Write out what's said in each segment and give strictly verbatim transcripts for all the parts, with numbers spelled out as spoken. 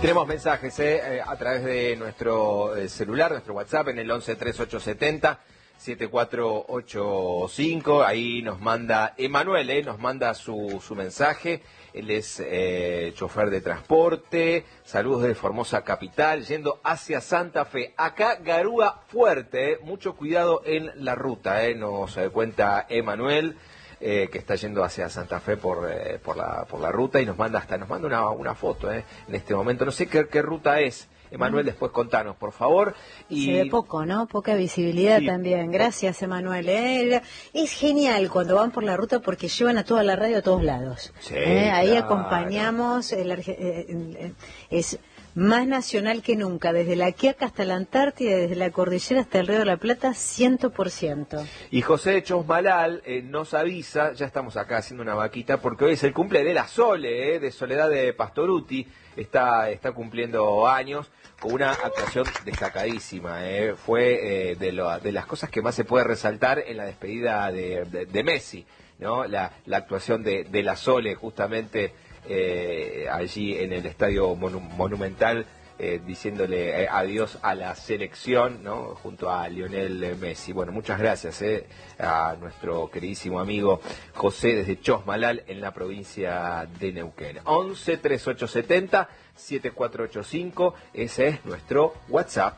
tenemos mensajes eh, a través de nuestro eh, celular, nuestro WhatsApp en el once treinta y ocho setenta setenta y cuatro ochenta y cinco. Ahí nos manda Emanuel, eh, nos manda su, su mensaje. Él es eh, chofer de transporte. Saludos de Formosa Capital, yendo hacia Santa Fe. Acá Garúa fuerte, eh, mucho cuidado en la ruta, eh, nos eh, cuenta Emanuel. Eh, que está yendo hacia Santa Fe por, eh, por, la, por la ruta y nos manda hasta nos manda una, una foto eh, en este momento. No sé qué, qué ruta es, Emanuel, mm. después contanos, por favor. Y... Se ve poco, ¿no? Poca visibilidad sí. también. Gracias, Emanuel. ¿eh? Es genial cuando van por la ruta porque llevan a toda la radio a todos lados. Sí, ¿eh? Ahí claro. acompañamos, el, eh, eh, es más nacional que nunca, desde la Quiaca hasta la Antártida, desde la cordillera hasta el Río de la Plata, cien por ciento. Y José Chosmalal eh, nos avisa, ya estamos acá haciendo una vaquita, porque hoy es el cumple de la Sole, eh, de Soledad de Pastoruti, está, está cumpliendo años, con una actuación destacadísima, eh. fue eh, de, lo, de las cosas que más se puede resaltar en la despedida de, de, de Messi, ¿no? La, la actuación de, de la Sole, justamente... Eh, allí en el Estadio Monu Monumental, eh, diciéndole eh, adiós a la selección, ¿no? Junto a Lionel Messi. Bueno, muchas gracias eh, a nuestro queridísimo amigo José desde Chosmalal en la provincia de Neuquén. once treinta y ocho setenta setenta y cuatro ochenta y cinco, ese es nuestro WhatsApp.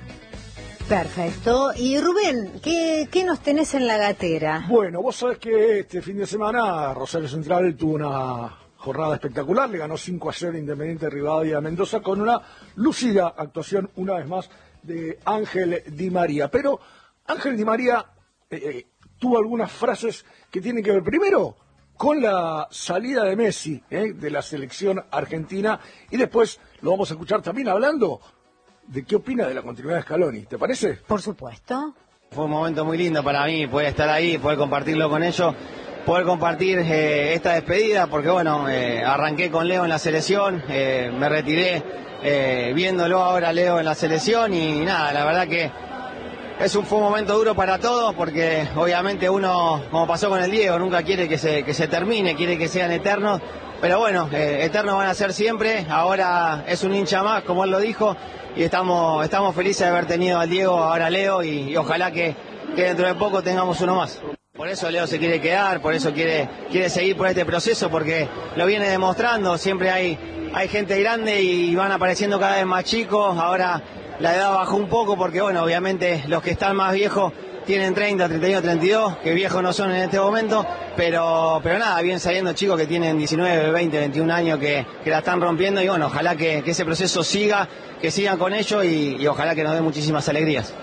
Perfecto. Y Rubén, ¿qué, qué nos tenés en la gatera? Bueno, vos sabés que este fin de semana Rosario Central tuvo una jornada espectacular, le ganó cinco a cero Independiente Rivadavia Mendoza con una lucida actuación una vez más de Ángel Di María. Pero Ángel Di María eh, eh, tuvo algunas frases que tienen que ver primero con la salida de Messi eh, de la selección argentina y después lo vamos a escuchar también hablando de qué opina de la continuidad de Scaloni. ¿Te parece? Por supuesto. Fue un momento muy lindo para mí poder estar ahí, poder compartirlo con ellos. Poder compartir eh, esta despedida, porque bueno, eh, arranqué con Leo en la selección, eh, me retiré eh, viéndolo ahora Leo en la selección y nada, la verdad que es un, fue un momento duro para todos, porque obviamente uno, como pasó con el Diego, nunca quiere que se, que se termine, quiere que sean eternos, pero bueno, eh, eternos van a ser siempre, ahora es un hincha más, como él lo dijo, y estamos, estamos felices de haber tenido al Diego, ahora a Leo, y, y ojalá que, que dentro de poco tengamos uno más. Por eso Leo se quiere quedar, por eso quiere, quiere seguir por este proceso, porque lo viene demostrando, siempre hay, hay gente grande y van apareciendo cada vez más chicos, ahora la edad bajó un poco porque bueno, obviamente los que están más viejos tienen treinta, treinta y uno, treinta y dos, que viejos no son en este momento, pero pero nada, vienen saliendo chicos que tienen diecinueve, veinte, veintiún años que, que la están rompiendo y bueno, ojalá que, que ese proceso siga, que sigan con ellos y, y ojalá que nos dé muchísimas alegrías.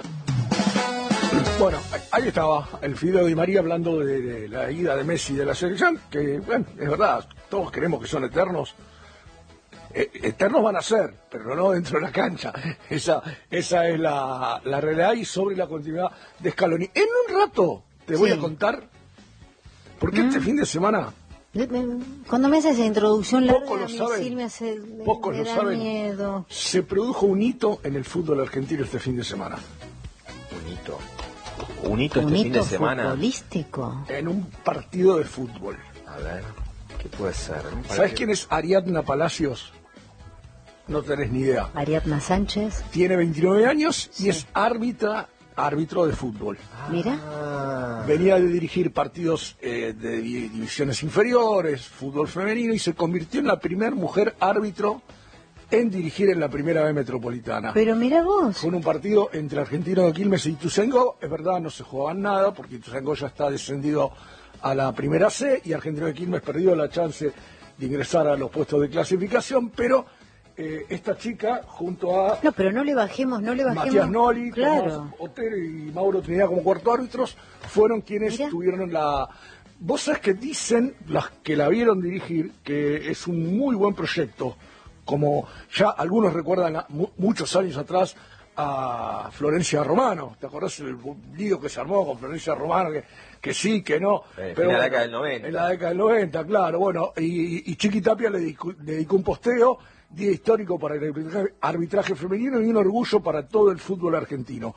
Bueno, ahí estaba el Fideo Di María hablando de, de la ida de Messi de la selección, que bueno, es verdad, todos creemos que son eternos. Eh, eternos van a ser, pero no dentro de la cancha. Esa, esa es la, la realidad y sobre la continuidad de Scaloni. En un rato te voy sí. a contar, porque mm. este fin de semana... Cuando me haces esa introducción larga, poco lo a mí saben, sí me hace me, pocos me lo da saben, miedo. Se produjo un hito en el fútbol argentino este fin de semana. Un hito. Un hito este un fin hito de semana. futbolístico. En un partido de fútbol. A ver, ¿qué puede ser? ¿Sabes quién es Ariadna Palacios? No tenés ni idea. Ariadna Sánchez. Tiene veintinueve años sí. y es árbitra, árbitro de fútbol. Ah. Mira. Venía de dirigir partidos eh, de divisiones inferiores, fútbol femenino, y se convirtió en la primera mujer árbitro en dirigir en la primera B metropolitana. Pero mira vos. Fue en un partido entre Argentino de Quilmes y Ituzaingó. Es verdad, no se jugaban nada, porque Ituzaingó ya está descendido a la primera C y Argentino de Quilmes perdió la chance de ingresar a los puestos de clasificación, pero eh, esta chica, junto a... No, pero no le bajemos, no le bajemos... Matías Noli, claro. Tomás Otero y Mauro Trinidad como cuarto árbitros, fueron quienes Mira. tuvieron la... Vos sabés que dicen, las que la vieron dirigir, que es un muy buen proyecto, como ya algunos recuerdan a, mu muchos años atrás a Florencia Romano. ¿Te acordás el lío que se armó con Florencia Romano? Que, que sí, que no. Eh, pero en la bueno, década del noventa. En la década del noventa, claro. Bueno, y, y Chiqui Tapia le dedicó, le dedicó un posteo, día histórico para el arbitraje, arbitraje femenino y un orgullo para todo el fútbol argentino.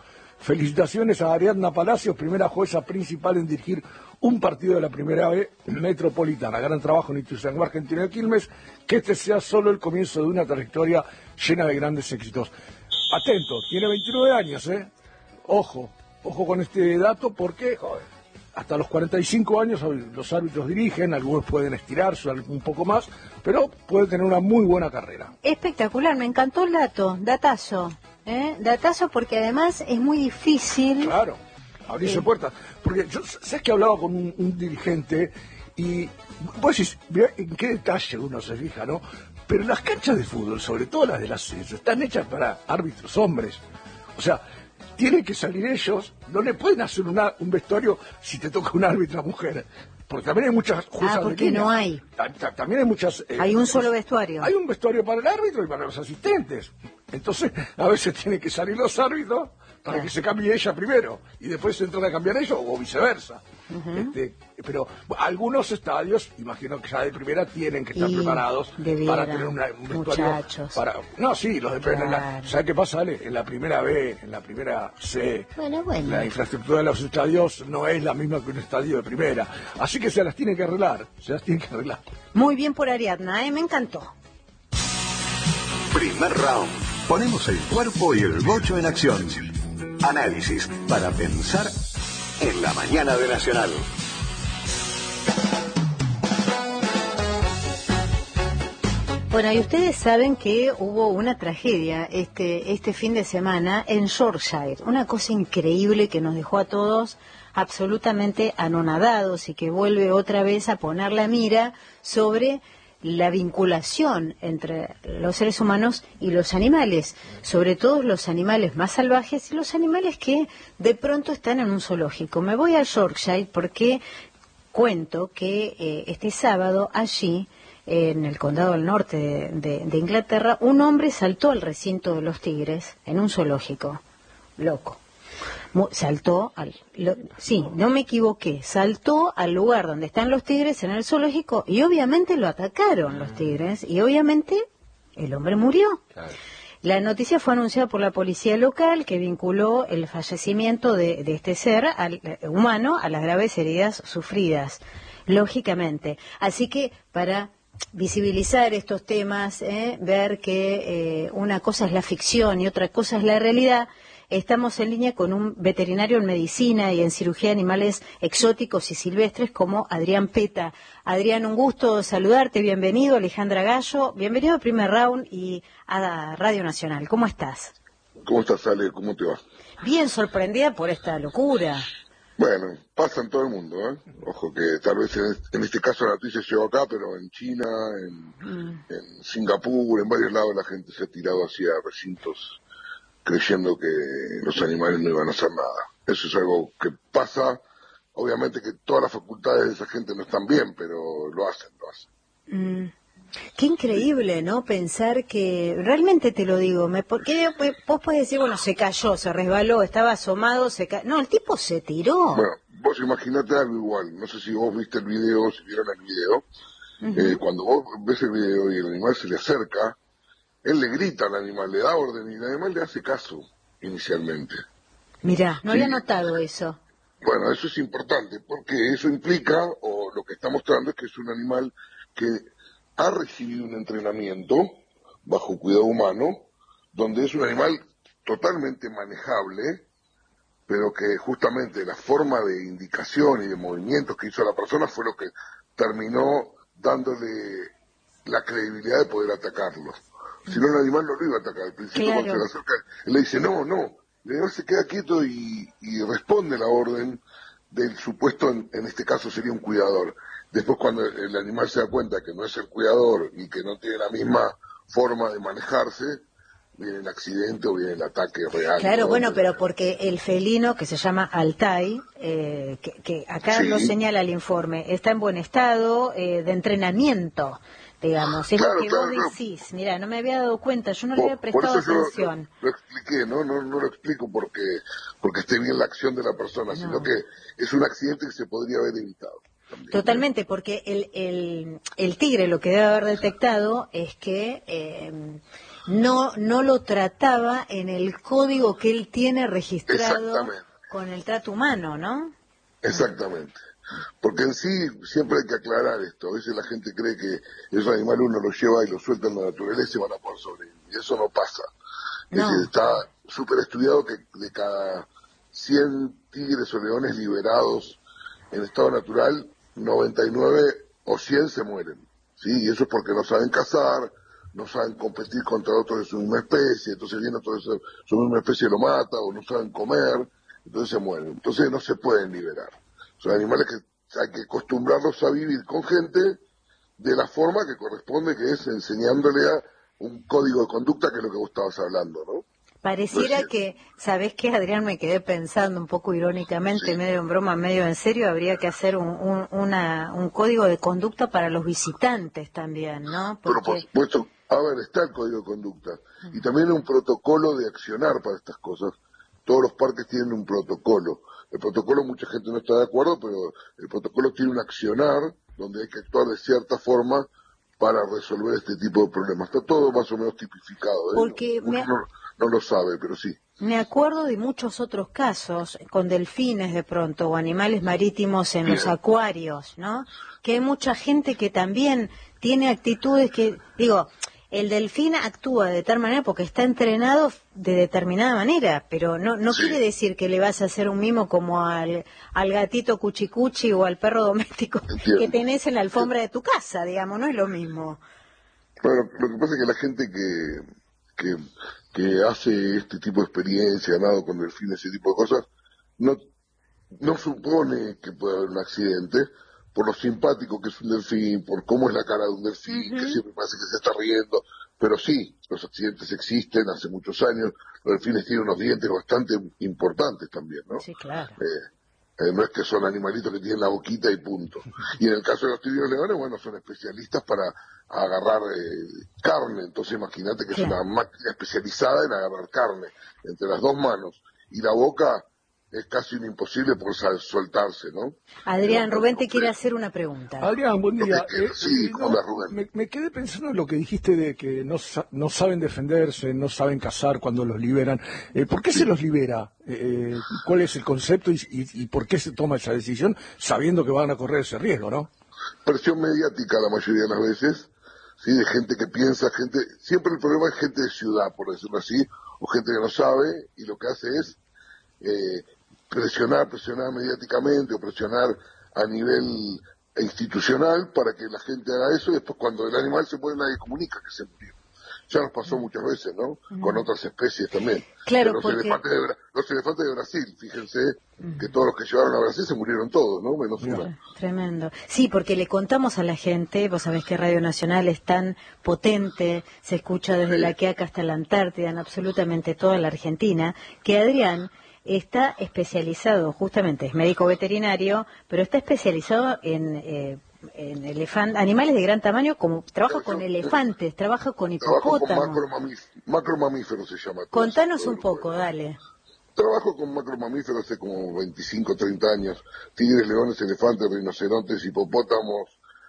Felicitaciones a Ariadna Palacios, primera jueza principal en dirigir un partido de la Primera B Metropolitana. Gran trabajo en Ituzaingó, Argentina de Quilmes. Que este sea solo el comienzo de una trayectoria llena de grandes éxitos. Atento, tiene veintinueve años, ¿eh? Ojo, ojo con este dato porque hasta los cuarenta y cinco años los árbitros dirigen, algunos pueden estirarse un poco más, pero puede tener una muy buena carrera. Espectacular, me encantó el dato, datazo. ¿Eh? Datazo porque además es muy difícil. Claro, abrirse eh. puertas. Porque yo sé que hablaba con un, un dirigente y vos decís, mirá en qué detalle uno se fija, ¿no? Pero las canchas de fútbol, sobre todo las del ascenso, están hechas para árbitros hombres. O sea, tienen que salir ellos, no le pueden hacer una, un vestuario si te toca una árbitra mujer. Porque también hay muchas juezas. Ah, porque no hay. También hay muchas. Eh, hay un solo vestuario. Hay un vestuario para el árbitro y para los asistentes. Entonces, a veces tienen que salir los árbitros para claro. que se cambie ella primero y después se entran a cambiar ellos o viceversa. Uh-huh. este, pero bueno, algunos estadios, imagino que ya de primera tienen que estar y preparados debiera, para tener una, un vestuario. Muchachos. Para, no, sí, los de claro. la, ¿sabes qué pasa, Ale? En la primera B, en la primera C, bueno, bueno. la infraestructura de los estadios no es la misma que un estadio de primera. Así que se las tienen que arreglar, se las tienen que arreglar. Muy bien por Ariadna, ¿eh? Me encantó. Primer round. Ponemos el cuerpo y el bocho en acción. Análisis para pensar en la mañana de Nacional. Bueno, y ustedes saben que hubo una tragedia este, este fin de semana en Yorkshire. Una cosa increíble que nos dejó a todos absolutamente anonadados y que vuelve otra vez a poner la mira sobre la vinculación entre los seres humanos y los animales, sobre todo los animales más salvajes y los animales que de pronto están en un zoológico. Me voy a Yorkshire porque cuento que eh, este sábado allí, en el condado del norte de, de, de Inglaterra, un hombre saltó al recinto de los tigres en un zoológico. Loco. Saltó al... Lo, sí, no me equivoqué. Saltó al lugar donde están los tigres en el zoológico y obviamente lo atacaron los tigres y obviamente el hombre murió. Claro. La noticia fue anunciada por la policía local que vinculó el fallecimiento de, de este ser al, eh, humano a las graves heridas sufridas, lógicamente. Así que para visibilizar estos temas, eh, ver que eh, una cosa es la ficción y otra cosa es la realidad, estamos en línea con un veterinario en medicina y en cirugía de animales exóticos y silvestres como Adrián Peta. Adrián, un gusto saludarte, bienvenido. Alejandra Gallo, bienvenido a Primer Round y a Radio Nacional. ¿Cómo estás? ¿Cómo estás, Ale? ¿Cómo te va? Bien sorprendida por esta locura. Bueno, pasa en todo el mundo, ¿eh? Ojo que tal vez en este, en este caso la noticia llegó acá, pero en China, en, mm. en Singapur, en varios lados la gente se ha tirado hacia recintos creyendo que los animales no iban a hacer nada. Eso es algo que pasa. Obviamente que todas las facultades de esa gente no están bien, pero lo hacen, lo hacen. Mm. Qué increíble, ¿no? Pensar que, realmente te lo digo, me, porque vos podés decir, bueno, se cayó, se resbaló, estaba asomado, se cayó. No, el tipo se tiró. Bueno, vos imaginate algo igual. No sé si vos viste el video, si vieron el video. Uh-huh. Eh, cuando vos ves el video y el animal se le acerca, él le grita al animal, le da orden y el animal le hace caso inicialmente. Mirá, no sí. había notado eso. Bueno, eso es importante porque eso implica, o lo que está mostrando es que es un animal que ha recibido un entrenamiento bajo cuidado humano, donde es un animal totalmente manejable, pero que justamente la forma de indicación y de movimientos que hizo la persona fue lo que terminó dándole la credibilidad de poder atacarlo. Si no, el animal no lo iba a atacar. Al principio, claro. Cuando se le acerca, él le dice, no, no. El animal se queda quieto y, y responde la orden del supuesto, en, en este caso sería un cuidador. Después, cuando el animal se da cuenta que no es el cuidador y que no tiene la misma forma de manejarse, viene el accidente o viene el ataque real. Claro, ¿no? bueno, pero porque el felino, que se llama Altai, eh, que, que acá sí. lo señala el informe, está en buen estado eh, de entrenamiento. Digamos, es claro, lo que claro, vos no. decís. Mira, no me había dado cuenta, yo no le había prestado por eso atención. Yo lo, lo expliqué, ¿no? ¿no? No lo explico porque porque esté bien la acción de la persona, no. sino que es un accidente que se podría haber evitado. también. Totalmente, porque el, el, el tigre lo que debe haber detectado es que eh, no, no lo trataba en el código que él tiene registrado con el trato humano, ¿no? Exactamente. Porque en sí siempre hay que aclarar esto. A veces la gente cree que esos animales uno los lleva y los suelta en la naturaleza y van a poder sobrevivir. Y eso no pasa. No. Es decir, está súper estudiado que de cada cien tigres o leones liberados en estado natural, noventa y nueve o cien se mueren. ¿Sí? Y eso es porque no saben cazar, no saben competir contra otros de su misma especie, entonces viene otro de su, su misma especie y lo mata, o no saben comer, entonces se mueren. Entonces no se pueden liberar. Son animales que hay que acostumbrarlos a vivir con gente de la forma que corresponde, que es enseñándole a un código de conducta, que es lo que vos estabas hablando, ¿no? Pareciera Recién. que, ¿sabés qué, Adrián? Me quedé pensando un poco irónicamente, Sí. medio en broma, medio en serio, habría que hacer un, un, una, un código de conducta para los visitantes también, ¿no? Pero por Porque, supuesto, a ver, está el código de conducta. Y también un protocolo de accionar para estas cosas. Todos los parques tienen un protocolo. El protocolo mucha gente no está de acuerdo, pero el protocolo tiene un accionar donde hay que actuar de cierta forma para resolver este tipo de problemas. Está todo más o menos tipificado, ¿eh? Porque Uno me- no, no lo sabe, pero sí. me acuerdo de muchos otros casos, con delfines de pronto, o animales marítimos en los Bien. acuarios, ¿no? Que hay mucha gente que también tiene actitudes que, digo, el delfín actúa de tal manera porque está entrenado de determinada manera, pero no no Sí. quiere decir que le vas a hacer un mimo como al, al gatito cuchicuchi o al perro doméstico Entiendo. que tenés en la alfombra de tu casa, digamos, no es lo mismo. Bueno, lo que pasa es que la gente que, que, que hace este tipo de experiencia, ganado con delfines, ese tipo de cosas, no, no supone que pueda haber un accidente por lo simpático que es un delfín, por cómo es la cara de un delfín, que siempre parece que se está riendo. Pero sí, los accidentes existen hace muchos años. Los delfines tienen unos dientes bastante importantes también, ¿no? Sí, claro. Eh, eh, no es que son animalitos que tienen la boquita y punto. Y en el caso de los tigres leones, bueno, son especialistas para agarrar eh, carne. Entonces imagínate que Claro. es una máquina especializada en agarrar carne. Entre las dos manos y la boca es casi un imposible por sal- soltarse, ¿no? Adrián, Pero, Rubén te no, quiere pero- hacer una pregunta. Adrián, buen Lo día. que quiero, sí, ¿cómo andás, Rubén? me, me quedé pensando en lo que dijiste de que no, sa- no saben defenderse, no saben cazar cuando los liberan. Eh, ¿Por qué se los libera? Eh, ¿Cuál es el concepto y, y- y por qué se toma esa decisión sabiendo que van a correr ese riesgo, no? Presión mediática la mayoría de las veces, ¿sí? De gente que piensa, gente, siempre el problema es gente de ciudad, por decirlo así, o gente que no sabe y lo que hace es eh, presionar, presionar mediáticamente o presionar a nivel institucional para que la gente haga eso y después cuando el animal se muere nadie comunica que se murió. Ya nos pasó muchas veces, ¿no? Con otras especies también. Claro, los, porque- elefantes de, Bra- los elefantes de Brasil, fíjense que todos los que llevaron a Brasil se murieron todos, ¿no? Menos uno. Tremendo. Sí, porque le contamos a la gente, vos sabés que Radio Nacional es tan potente, se escucha desde la Quiaca hasta la Antártida, en absolutamente toda la Argentina, que Adrián está especializado, justamente es médico veterinario, pero está especializado en, eh, en elefan- animales de gran tamaño, como trabaja Claro, con yo- elefantes, trabaja con Trabajo con hipopótamos. macromamíferos, macromamíferos se llama. todo Contanos eso, todo un lo poco, cual. dale. Trabajo con macromamíferos hace como veinticinco, treinta años. Tigres, leones, elefantes, rinocerontes, hipopótamos,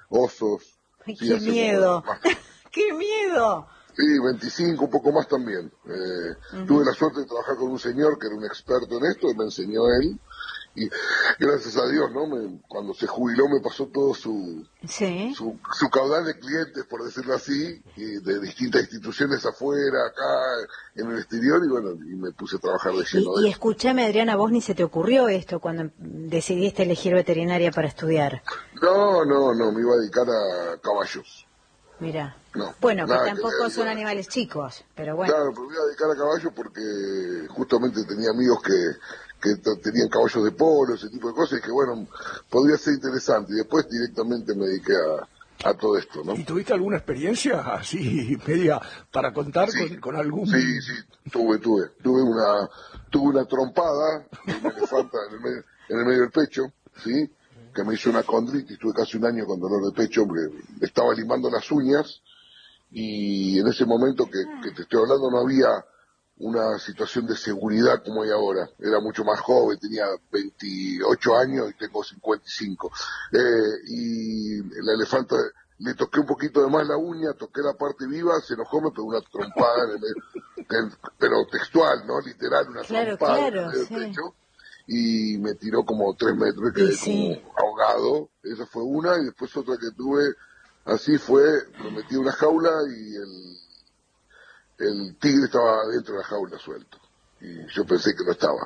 osos. Ay, Sí, ¡qué hace como miedo! más- ¡Qué miedo! Sí, veinticinco, un poco más también. Eh, Tuve la suerte de trabajar con un señor que era un experto en esto y me enseñó él. Y gracias a Dios, ¿no? Me- cuando se jubiló me pasó todo su, Sí. su, su caudal de clientes, por decirlo así, y de distintas instituciones afuera, acá, en el exterior, y bueno, y me puse a trabajar de Y, lleno y de eso. escúchame, Adriana, vos ni se te ocurrió esto cuando decidiste elegir veterinaria para estudiar. No, no, no, me iba a dedicar a caballos. Mira. No, Bueno, que nada que tampoco ver, son no. animales chicos, pero bueno. Claro, pero me iba a dedicar a caballos porque justamente tenía amigos que, que t- tenían caballos de polo, ese tipo de cosas, y que bueno, podría ser interesante. Y después directamente me dediqué a, a todo esto, ¿no? ¿Y tuviste alguna experiencia así, media, para contar Sí, con, con algún... Sí, sí, tuve, tuve. Tuve una, tuve una trompada de una elefanta en el, medio, en el medio del pecho, ¿sí? Que me hizo una condritis, tuve casi un año con dolor de pecho, porque le estaba limando las uñas, y en ese momento que, que te estoy hablando no había una situación de seguridad como hay ahora. Era mucho más joven, tenía veintiocho años y tengo cincuenta y cinco. Eh, y la elefanta, le toqué un poquito de más la uña, toqué la parte viva, se enojó, me pegó una trompada, en el, en, pero textual, ¿no? Literal, una Claro, trompada claro, en el sí. pecho, y me tiró como tres metros y quedé Y sí. como ahogado. Esa fue una, y después otra que tuve, así fue, me metí en una jaula y el el tigre estaba dentro de la jaula suelto. Y yo pensé que no estaba.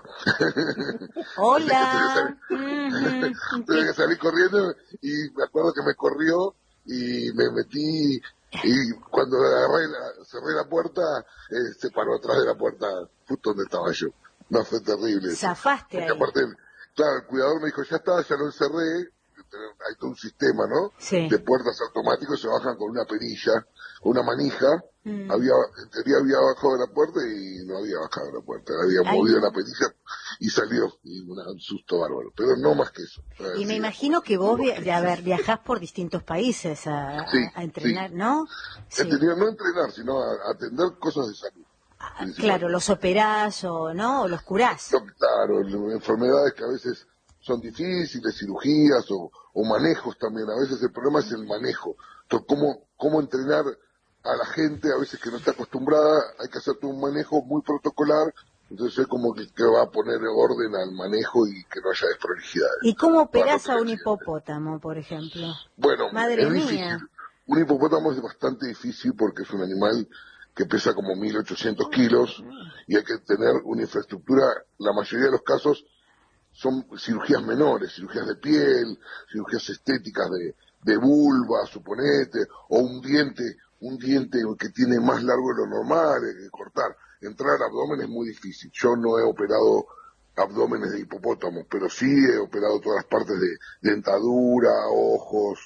Hola. Tuve Ujú. que salir corriendo y me acuerdo que me corrió y me metí y cuando agarré la, cerré la puerta, eh, se paró atrás de la puerta justo donde estaba yo. No, fue terrible eso. Zafaste Porque ahí. aparte, claro, el cuidador me dijo, ya está, ya lo encerré. Hay todo un sistema, ¿no? Sí. De puertas automáticos, se bajan con una perilla, con una manija. Mm. Había, en teoría había bajado de la puerta y no había bajado de la puerta. Había Ay, movido no. la perilla y salió. Y una- un susto bárbaro. Pero no más que eso. Y me Sí, imagino que vos, no más via- que a eso. ver, viajás por distintos países a, Sí, a- a entrenar, sí. ¿no? He Sí. tenido, no entrenar, sino a, a atender cosas de salud. Ah, claro, Principalmente. los operás o no, o los curás. No, claro, lo- enfermedades que a veces son difíciles, cirugías o, o manejos también. A veces el problema es el manejo. Entonces, cómo, cómo entrenar a la gente, a veces que no está acostumbrada, hay que hacer todo un manejo muy protocolar. Entonces es como que, que va a poner orden al manejo y que no haya desprolijidades. ¿Y cómo Para no operás a tener un accidentes. hipopótamo, por ejemplo? Bueno, Madre es mía. difícil. Un hipopótamo es bastante difícil porque es un animal que pesa como mil ochocientos kilos y hay que tener una infraestructura, la mayoría de los casos son cirugías menores, cirugías de piel, cirugías estéticas de, de vulva, suponete, o un diente, un diente que tiene más largo de lo normal, hay que cortar. Entrar al abdomen es muy difícil. Yo no he operado abdómenes de hipopótamos, pero sí he operado todas las partes de dentadura, ojos,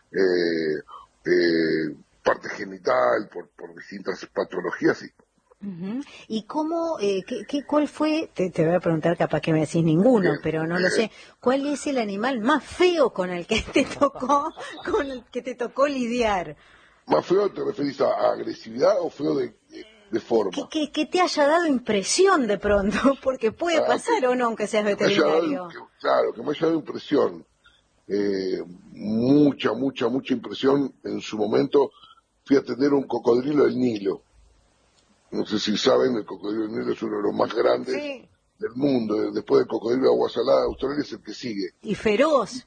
eh, eh, parte genital, por, por distintas patologías, sí. Ujú. ¿Y cómo, eh, qué, qué, cuál fue, te, te voy a preguntar, capaz que me decís ninguno, Bien. pero no lo sé, ¿cuál es el animal más feo con el que te tocó, con el que te tocó lidiar? ¿Más feo te referís a, a agresividad o feo de, de, de forma? Que, que, que te haya dado impresión de pronto, porque puede Ah, pasar que- o no, aunque seas que me haya dado- veterinario. que- claro, que me haya dado impresión. Eh, mucha, mucha, mucha impresión. En su momento fui a atender un cocodrilo del Nilo. No sé si saben, el cocodrilo del Nilo es uno de los más grandes Sí. del mundo. Después del cocodrilo de agua salada de Australia es el que sigue. Y feroz,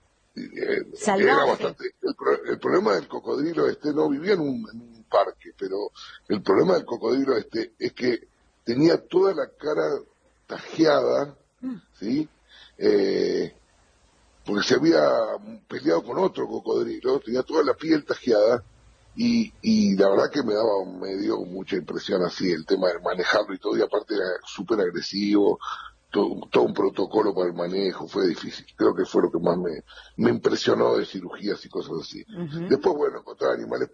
Eh, salvaje. era bastante. El, pro- el problema del cocodrilo este no vivía en un, en un parque, pero el problema del cocodrilo este es que tenía toda la cara tajeada, ¿sí? Eh, porque se había peleado con otro cocodrilo, tenía toda la piel tajeada y, y la verdad que me daba, me dio mucha impresión así el tema de manejarlo y todo, y aparte era súper agresivo, todo, todo un protocolo para el manejo, fue difícil. Creo que fue lo que más me, me impresionó de cirugías y cosas así. Ujú. Después, bueno, encontrar animales